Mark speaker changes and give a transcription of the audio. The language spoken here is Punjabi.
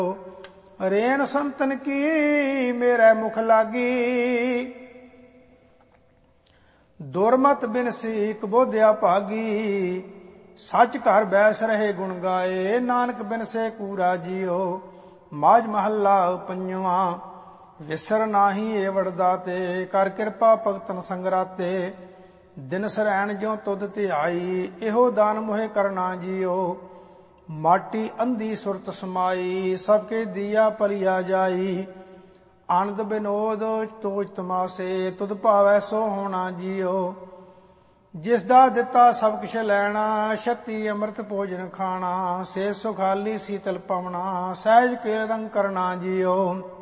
Speaker 1: ਰੇਨ ਸੰਤਨ ਕੀ ਮੇਰੇ ਮੁਖ ਲਾਗੀ। ਦੁਰਮਤ ਬਿਨਸੀ ਕਬੋਧਿਆ ਭਾਗੀ। ਸੱਚ ਘਰ ਬੈਸ ਰਹੇ ਗੁਣ ਗਾਏ। ਨਾਨਕ ਬਿਨਸੇ ਕੂਰਾ ਜੀਓ। ਮਾਝ ਮਹੱਲਾ ਪੰਜਵਾਂ। ਵਿਸਰ ਨਾਹੀ ਏਵੜ ਦਾਤੇ। ਕਰ ਕਿਰਪਾ ਭਗਤਨ ਸੰਗਰਾਤੇ। ਦਿਨ ਸਰੈਣ ਜਿਉ ਤੁਧ ਧਿਆਈ। ਇਹੋ ਦਾਨ ਮੋਹਿ ਕਰਨਾ ਜੀਓ। ਮਾਟੀ ਅੰਧੀ ਸੁਰਤ ਸਮਾਈ। ਸਭ ਕੇ ਦੀਆ ਪਲਿਆ ਜਾਈ। ਆਨੰਦ ਬਿਨੋਦ ਤੋਜ ਤਮਾਸੇ। ਤੁਧ ਭਾਵੈ ਸੋ ਹੋਣਾ ਜੀਓ। ਜਿਸ ਦਾ ਦਿੱਤਾ ਸਭ ਕੁਛ ਲੈਣਾ। ਛੱਤੀ ਅੰਮ੍ਰਿਤ ਭੋਜਨ ਖਾਣਾ। ਸੇ ਸੁਖਾਲੀ ਸੀਤਲ ਪਵਣਾ। ਸਹਿਜ ਕੇਲ ਰੰਗ ਕਰਨਾ ਜੀਓ।